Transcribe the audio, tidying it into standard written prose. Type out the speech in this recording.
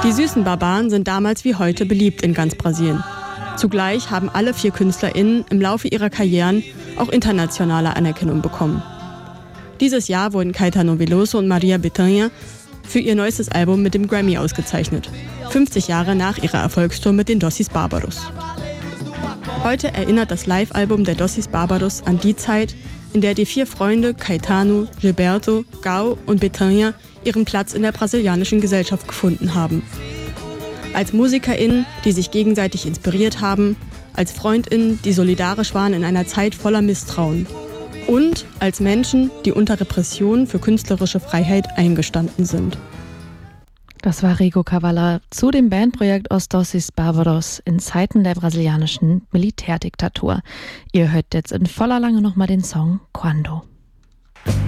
Die süßen Barbaren sind damals wie heute beliebt in ganz Brasilien. Zugleich haben alle 4 KünstlerInnen im Laufe ihrer Karrieren auch internationale Anerkennung bekommen. Dieses Jahr wurden Caetano Veloso und Maria Bethânia für ihr neuestes Album mit dem Grammy ausgezeichnet, 50 Jahre nach ihrer Erfolgstour mit den Dosis Bárbaros. Heute erinnert das Live-Album der Dosis Bárbaros an die Zeit, in der die 4 Freunde Caetano, Gilberto, Gao und Bethânia ihren Platz in der brasilianischen Gesellschaft gefunden haben. Als MusikerInnen, die sich gegenseitig inspiriert haben, als FreundInnen, die solidarisch waren in einer Zeit voller Misstrauen. Und als Menschen, die unter Repression für künstlerische Freiheit eingestanden sind. Das war Rico Cavalla zu dem Bandprojekt Os Dosis Bárbaros in Zeiten der brasilianischen Militärdiktatur. Ihr hört jetzt in voller Länge nochmal den Song Quando.